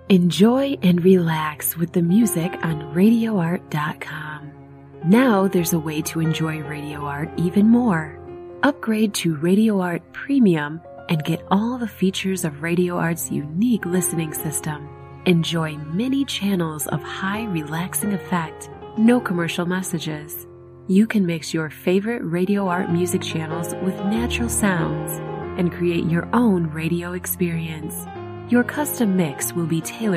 Enjoy and relax with the music on RadioArt.com. Now there's a way to enjoy Radio Art even more. Upgrade to Radio Art Premium and get all the features of Radio Art's unique listening system. Enjoy many channels of high relaxing effect, no commercial messages. You can mix your favorite Radio Art music channels with natural sounds and create your own radio experience. Your custom mix will be tailored